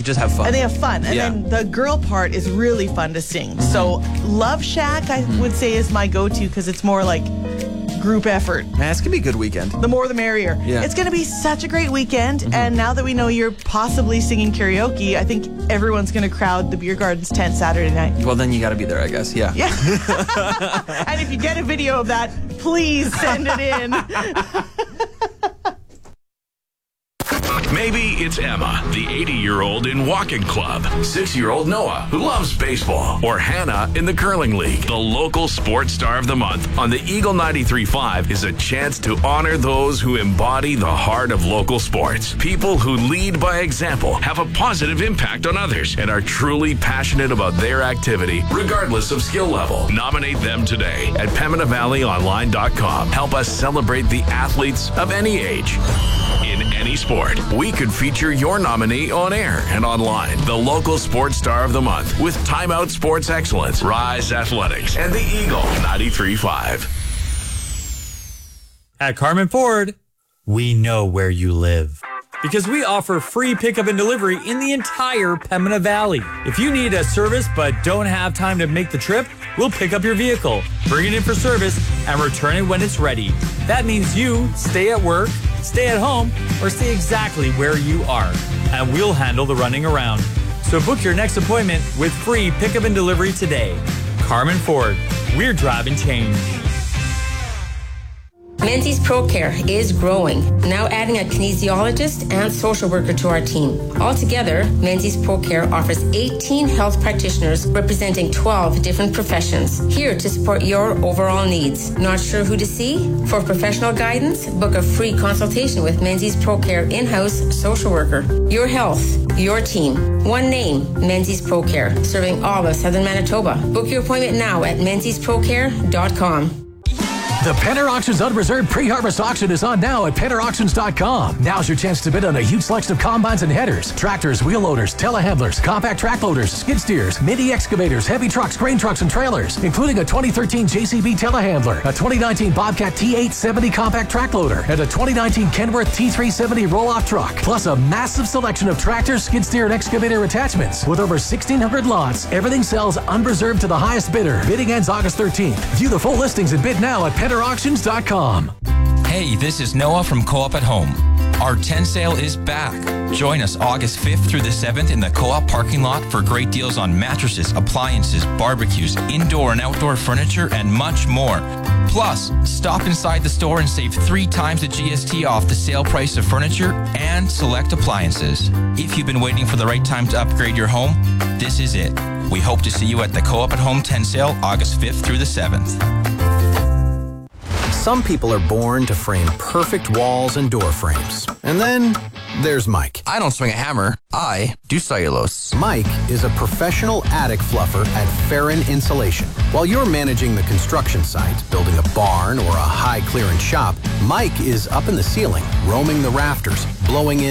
You just have fun. And they have fun. And Yeah. then the girl part is really fun to sing. So Love Shack, I would say, is my go-to because it's more like group effort. Man, it's going to be a good weekend. The more the merrier. Yeah. It's going to be such a great weekend. And now that we know you're possibly singing karaoke, I think everyone's going to crowd the Beer Gardens tent Saturday night. Well, then you got to be there, I guess. Yeah. Yeah. And if you get a video of that, please send it in. Maybe it's Emma, the 80-year-old in walking club, 6-year-old Noah, who loves baseball, or Hannah in the curling league. The local sports star of the month on the Eagle 93.5 is a chance to honor those who embody the heart of local sports. People who lead by example, have a positive impact on others, and are truly passionate about their activity, regardless of skill level. Nominate them today at PembinaValleyOnline.com. Help us celebrate the athletes of any age. In any sport, we could feature your nominee on air and online. The local sports star of the month with Time Out Sports Excellence, Rise Athletics, and the Eagle 93.5. At Carmen Ford, we know where you live. Because we offer free pickup and delivery in the entire Pembina Valley. If you need a service but don't have time to make the trip, we'll pick up your vehicle, bring it in for service, and return it when it's ready. That means you stay at work, stay at home, or stay exactly where you are. And we'll handle the running around. So book your next appointment with free pickup and delivery today. Carmen Ford, we're driving change. Menzies ProCare is growing, now adding a kinesiologist and social worker to our team. Altogether, Menzies ProCare offers 18 health practitioners representing 12 different professions, here to support your overall needs. Not sure who to see? For professional guidance, book a free consultation with Menzies ProCare in-house social worker. Your health, your team. One name, Menzies ProCare, serving all of Southern Manitoba. Book your appointment now at MenziesProCare.com. The Penner Auctions Unreserved Pre-Harvest Auction is on now at PennerAuctions.com. Now's your chance to bid on a huge selection of combines and headers, tractors, wheel loaders, telehandlers, compact track loaders, skid steers, mini excavators, heavy trucks, grain trucks, and trailers, including a 2013 JCB telehandler, a 2019 Bobcat T870 compact track loader, and a 2019 Kenworth T370 roll-off truck, plus a massive selection of tractors, skid steer, and excavator attachments. With over 1,600 lots, everything sells unreserved to the highest bidder. Bidding ends August 13th. View the full listings and bid now at PennerAuctions.com. Hey, this is Noah from Co-op at Home. Our 10 sale is back. Join us August 5th through the 7th in the Co-op parking lot for great deals on mattresses, appliances, barbecues, indoor and outdoor furniture, and much more. Plus, stop inside the store and save 3 times the GST off the sale price of furniture and select appliances. If you've been waiting for the right time to upgrade your home, this is it. We hope to see you at the Co-op at Home 10 sale August 5th through the 7th. Some people are born to frame perfect walls and door frames. And then there's Mike. I don't swing a hammer. I do cellulose. Mike is a professional attic fluffer at Farron Insulation. While you're managing the construction site, building a barn or a high clearance shop, Mike is up in the ceiling, roaming the rafters, blowing in